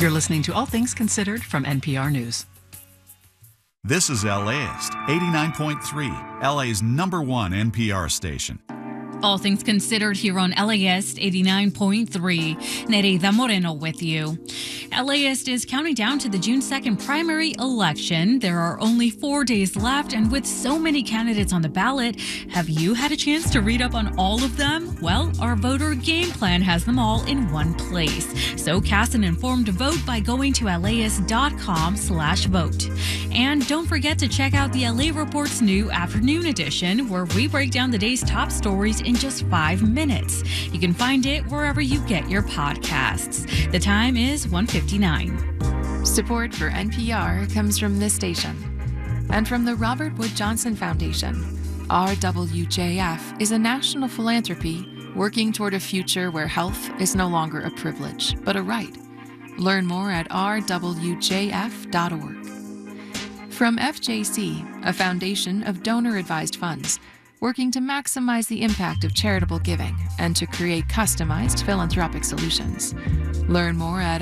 You're listening to All Things Considered from NPR News. This is LAist, 89.3, LA's #1 NPR station. All Things Considered here on LAist 89.3. Nereida Moreno with you. LAist is counting down to the June 2nd primary election. There are only 4 days left, and with so many candidates on the ballot, have you had a chance to read up on all of them? Well, our voter game plan has them all in one place. So cast an informed vote by going to laist.com/vote. And don't forget to check out the LA Report's new afternoon edition, where we break down the day's top stories in just 5 minutes. You can find it wherever you get your podcasts. The time is 1:59. Support for NPR comes from this station and from the Robert Wood Johnson Foundation. RWJF is a national philanthropy working toward a future where health is no longer a privilege, but a right. Learn more at rwjf.org. From FJC, a foundation of donor-advised funds, working to maximize the impact of charitable giving and to create customized philanthropic solutions. Learn more at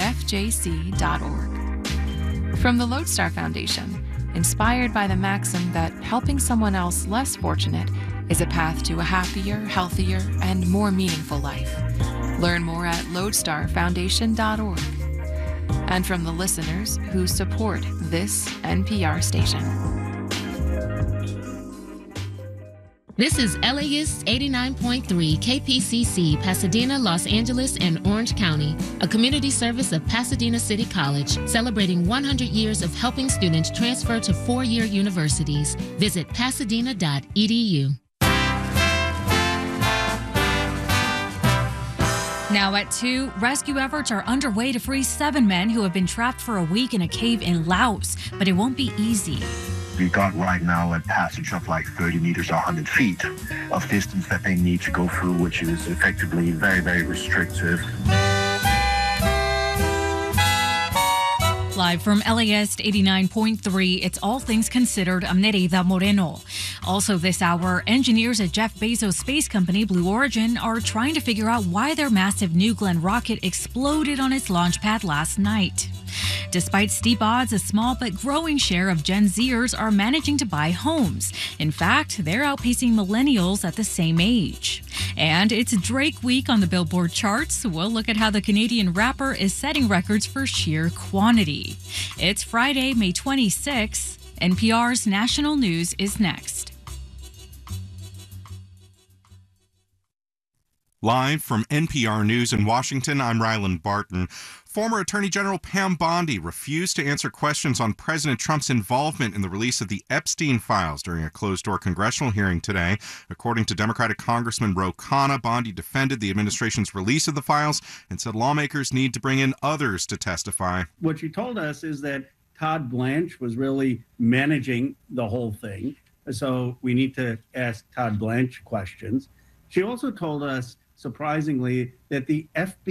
fjc.org. From the Lodestar Foundation, inspired by the maxim that helping someone else less fortunate is a path to a happier, healthier, and more meaningful life. Learn more at lodestarfoundation.org. And from the listeners who support this NPR station. This is LAist 89.3 KPCC, Pasadena, Los Angeles, and Orange County, a community service of Pasadena City College, celebrating 100 years of helping students transfer to 4-year universities. Visit pasadena.edu. Now at 2, rescue efforts are underway to free 7 men who have been trapped for a week in a cave in Laos, but it won't be easy. We got right now a passage of like 30 meters or 100 feet of distance that they need to go through, which is effectively very, very restrictive. Live from LAist 89.3, it's All Things Considered. I'm Nereida Moreno. Also this hour, engineers at Jeff Bezos' space company Blue Origin are trying to figure out why their massive New Glenn rocket exploded on its launch pad last night. Despite steep odds, a small but growing share of Gen Zers are managing to buy homes. In fact, they're outpacing millennials at the same age. And it's Drake Week on the Billboard charts. We'll look at how the Canadian rapper is setting records for sheer quantity. It's Friday, May 26th. NPR's National News is next. Live from NPR News in Washington, I'm Ryland Barton. Former Attorney General Pam Bondi refused to answer questions on President Trump's involvement in the release of the Epstein files during a closed-door congressional hearing today. According to Democratic Congressman Ro Khanna, Bondi defended the administration's release of the files and said lawmakers need to bring in others to testify. What she told us is that Todd Blanche was really managing the whole thing, so we need to ask Todd Blanche questions. She also told us, surprisingly, that the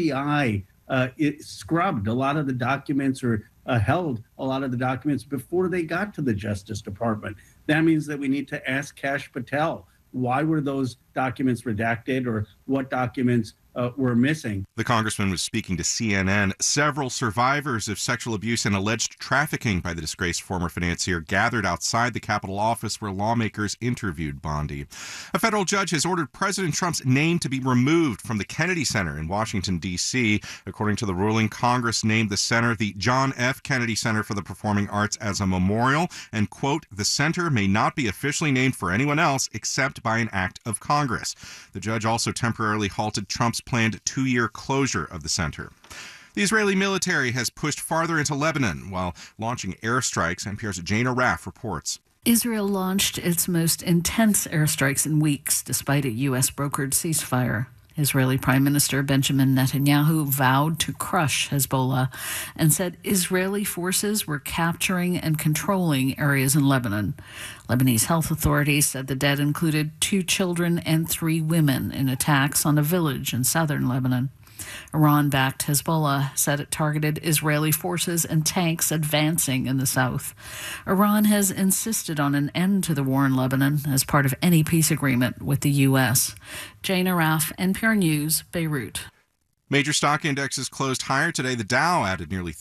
FBI it scrubbed a lot of the documents or held a lot of the documents before they got to the Justice Department. That means that we need to ask Kash Patel, why were those documents redacted or what documents were missing. The congressman was speaking to CNN. Several survivors of sexual abuse and alleged trafficking by the disgraced former financier gathered outside the Capitol office where lawmakers interviewed Bondi. A federal judge has ordered President Trump's name to be removed from the Kennedy Center in Washington, D.C. According to the ruling, Congress named the center the John F. Kennedy Center for the Performing Arts as a memorial, and, quote, the center may not be officially named for anyone else except by an act of Congress. The judge also temporarily halted Trump's planned 2-year closure of the center. The Israeli military has pushed farther into Lebanon while launching airstrikes. NPR's Jana Raff reports. Israel launched its most intense airstrikes in weeks, despite a U.S.-brokered ceasefire. Israeli Prime Minister Benjamin Netanyahu vowed to crush Hezbollah and said Israeli forces were capturing and controlling areas in Lebanon. Lebanese health authorities said the dead included 2 children and 3 women in attacks on a village in southern Lebanon. Iran-backed Hezbollah said it targeted Israeli forces and tanks advancing in the south. Iran has insisted on an end to the war in Lebanon as part of any peace agreement with the U.S. Jana Raff, NPR News, Beirut. Major stock indexes closed higher today. The Dow added nearly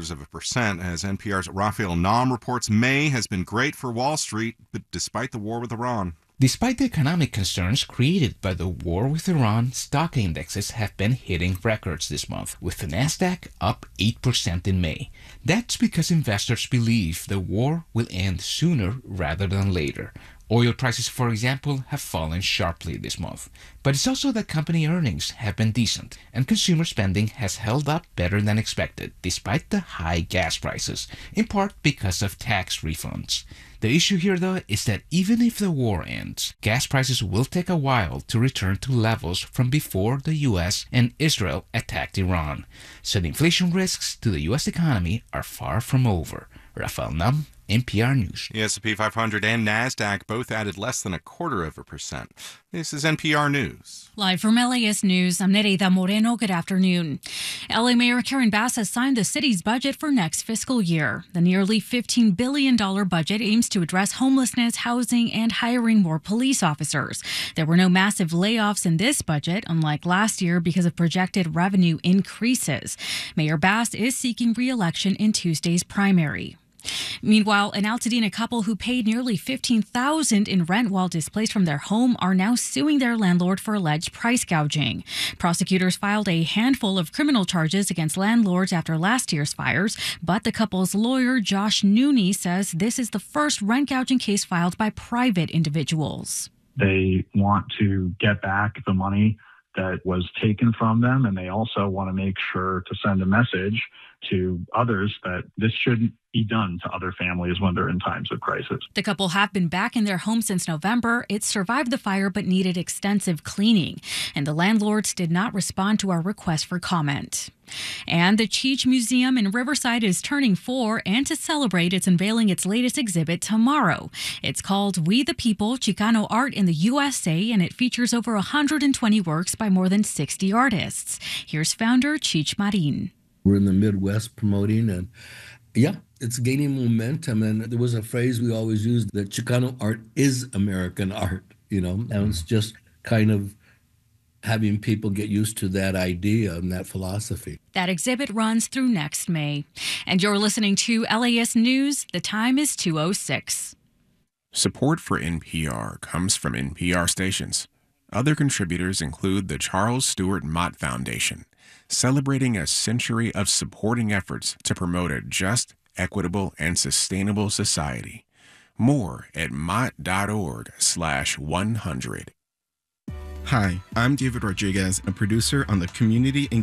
0.75% as NPR's Raphael Naum reports May has been great for Wall Street, but despite the war with Iran. Despite the economic concerns created by the war with Iran, stock indexes have been hitting records this month, with the Nasdaq up 8% in May. That's because investors believe the war will end sooner rather than later. Oil prices, for example, have fallen sharply this month. But it's also that company earnings have been decent, and consumer spending has held up better than expected, despite the high gas prices, in part because of tax refunds. The issue here, though, is that even if the war ends, gas prices will take a while to return to levels from before the U.S. and Israel attacked Iran. So the inflation risks to the U.S. economy are far from over. Raphael Naum, NPR News. The S&P 500 and NASDAQ both added less than 0.25%. This is NPR News. Live from LAist News, I'm Nereida Moreno. Good afternoon. LA Mayor Karen Bass has signed the city's budget for next fiscal year. The nearly $15 billion budget aims to address homelessness, housing, and hiring more police officers. There were no massive layoffs in this budget, unlike last year, because of projected revenue increases. Mayor Bass is seeking re-election in Tuesday's primary. Meanwhile, an Altadena couple who paid nearly $15,000 in rent while displaced from their home are now suing their landlord for alleged price gouging. Prosecutors filed a handful of criminal charges against landlords after last year's fires, but the couple's lawyer, Josh Nooney, says this is the first rent gouging case filed by private individuals. They want to get back the money that was taken from them, and they also want to make sure to send a message to others that this shouldn't be done to other families when they're in times of crisis. The couple have been back in their home since November. It survived the fire but needed extensive cleaning, and the landlords did not respond to our request for comment. And the Cheech Museum in Riverside is turning 4, and to celebrate, it's unveiling its latest exhibit tomorrow. It's called We the People, Chicano Art in the USA, and it features over 120 works by more than 60 artists. Here's founder Cheech Marin. We're in the Midwest promoting, and yeah, it's gaining momentum. And there was a phrase we always used that Chicano art is American art, and it's just kind of having people get used to that idea and that philosophy. That exhibit runs through next May. And you're listening to LAist News. The time is 2:06. Support for NPR comes from NPR stations. Other contributors include the Charles Stewart Mott Foundation, celebrating a century of supporting efforts to promote a just, equitable, and sustainable society. More at mott.org/100. Hi, I'm David Rodriguez, a producer on the Community